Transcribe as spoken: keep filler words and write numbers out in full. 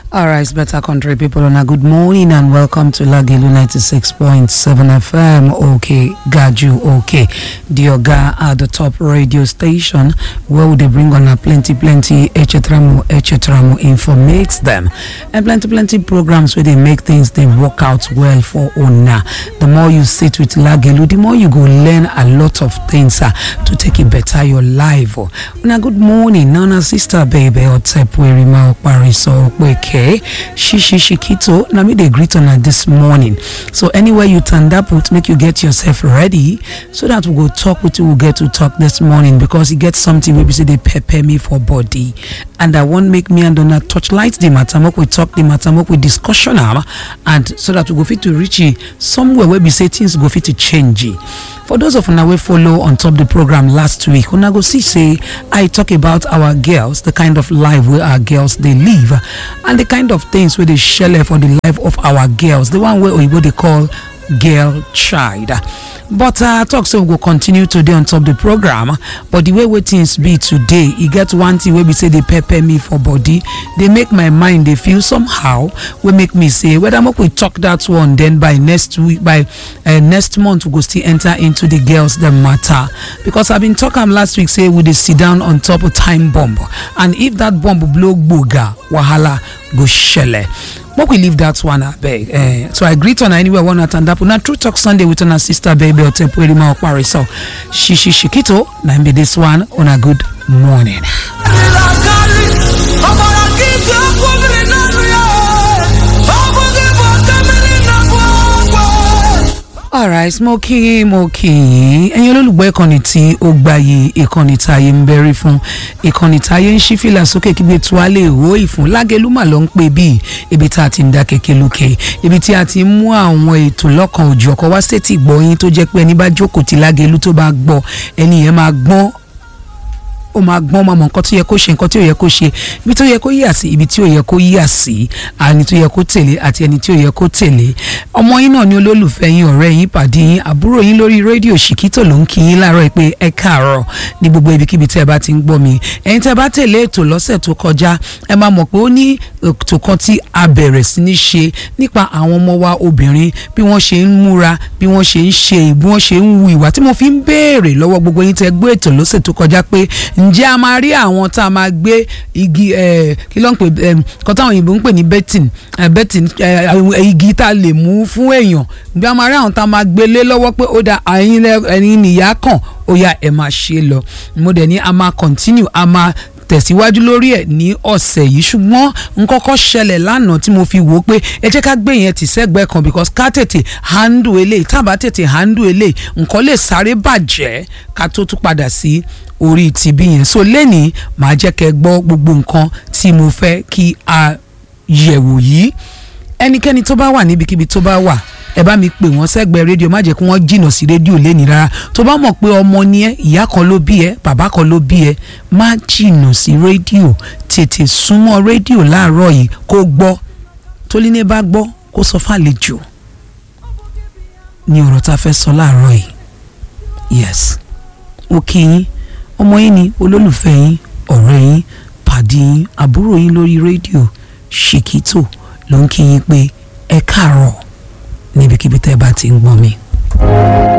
All right, better country people, and a good morning and welcome to Lagelu ninety-six point seven F M. Okay, Gaju, okay. Dioga at the top radio station where they bring on a plenty, plenty Echetramu, Echetramu informates them. And plenty, plenty programs where they make things, they work out well for Ona. The more you sit with Lagelu, the more you go learn a lot of things uh, to take it better your life. Una good morning, Nana sister baby, or Tepweri Ma Pariso, Weke. Shishi Shikito, na me they greet on her this morning. So anywhere you turned up with, make you get yourself ready so that we go talk with you. We'll get to talk this morning because you get something maybe say they prepare me for body, and I won't make me and Donna touch lights the matter. We talk the matter, we discussion and so that we go fit to reach somewhere where we say things go fit to change. For those of una we follow on top the program last week, una go see say I talk about our girls, the kind of life where our girls they live, and the kind of things where they share for the life of our girls, the one where what they call girl child. But uh, talk so we will continue today on top the program. But the way we things be today, you get one thing where we say they prepare me for body, they make my mind they feel somehow. We make me say whether we talk that one, then by next week, by uh, next month we go still enter into the girls that matter. Because I've been talking last week say we they sit down on top of time bomb, and if that bomb blow boga wahala go shelle. But we leave that one I beg. Uh, so I greet on anywhere one at and up on a True Talk Sunday with our sister baby or Tepweri Ma Okpari. So Shishi Shikito, now be this one on a good morning. Alright, smoky, smoky. And you look back on it, Ogbayi, Ekonitaye Mberi fun, Ekonitaye Nshifila soke kibe tuale woi fun, Lagelu ma long baby, ebita ati nda keke luke, ebiti ati mu àwọn ètò lọ́kan òjò ọkọ̀ wá sétí gbọ́yìn tó jẹ́ pé ẹni bá jókòó tí Lagelu tó bá gbọ́, ẹni yẹn máa gbọ́n. Ó máa gbọ́n mọ́ nǹkan tó yẹ kó ṣe nǹkan tí ó yẹ kó ṣe ibi tó yẹ kó yà sí ibi tí ó yẹ kó yà sí àní tó yẹ kó tẹ̀lé àti ẹni tí ó yẹ kó tẹ̀lé. Ọmọ yín náà ni olólùfẹ́ yín, ọ̀rẹ́ yín, pàdé yín, àbúrò yín lórí rédíò Ṣìkítò ló ń kí yín láàárọ̀ pé ẹ káàárọ̀ ní gbogbo ibikíbi tí ẹ bá ti ń gbọ́ mi. Ẹ̀yin tí ẹ bá tẹ̀lé ètò lọ́sẹ̀ tó kọjá ẹ máa mọ̀ pé ó ní ètò kan tí a bẹ̀rẹ̀ sí ní ṣe nípa àwọn ọmọ wa obìnrin, bí wọ́n ṣe ń múra, bí wọ́n ṣe ń ṣe, bí wọ́n ṣe ń wu ìwà, tí mo fi ń béèrè lọ́wọ́ gbogbo yín tí ẹ gbé ètò lọ́sẹ̀ tó kọjá pé ǹjẹ́ a máa rí àwọn tá a máa gbé igi kí ló ń pè kan táwọn òyìnbó ń pè ní betting betting igi tá a lè mú fún èèyàn, bí a máa rí àwọn tá a máa gbé lé lọ́wọ́ pé ó da ẹ̀yin nìyá kàn ó yá ẹ̀ máa ṣe lọ. Mo dẹ̀ ní a máa continue, a máa tẹ̀síwájú lórí ẹ̀ ní ọ̀sẹ̀ yìí, ṣùgbọ́n nkọ́kọ́ ṣẹlẹ̀ lánàá tí mo fi wò ó pé ẹ jẹ́ ká gbé yẹn tì sẹ́gbẹ́ kan because ká tètè handle eléyìí, tábà tètè handle eléyìí nǹkan lè sáré bàjẹ́ ká tó tún padà sí orí tìbí yẹn. So lẹ́nìí màá jẹ́ kẹ́ gbọ́ gbogbo nǹkan tí mo fẹ́ kí a yẹ̀wò yìí. Ẹnikẹ́ni tó bá wà níbikíbi tó bá wà, ẹ bá mi pè wọ́n sẹ́gbẹ̀ẹ́ rédíò, má jẹ́ kí wọ́n jìnnà sí rédíò lẹ́ni rárá. Tó bá mọ̀ pé ọmọ ni ẹ́, ìyá kan ló bí ẹ, bàbá kan ló bí ẹ, má jìnnà sí rédíò, tètè súnmọ́ rédíò láàárọ̀ yìí kó gbọ́. Tólíné bá gbọ́ kó sọ fàlejò ní ọ̀rọ̀ tá a fẹ́ sọ láàárọ̀ yìí. Yes, ó kí yín, ọmọ yín ni, olólùfẹ́ yín, ọ̀rẹ́ yín, pàdé yín, àbúrò yín lórí rédíò Ṣìkítò ló ń kí yín pé ẹ káàárọ̀ níbikíbi tẹ́ bá ti ń gbọ́ mi.